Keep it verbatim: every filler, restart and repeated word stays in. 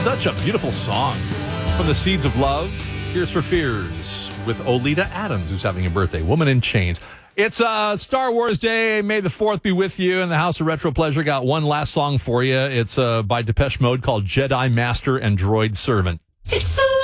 Such a beautiful song from the Seeds of Love. Tears for Fears with Oleta Adams, who's having a birthday. Woman in Chains. It's uh, Star Wars Day. May the fourth be with you. And the House of Retro Pleasure got one last song for you. It's uh, by Depeche Mode called Jedi Master and Droid Servant. It's a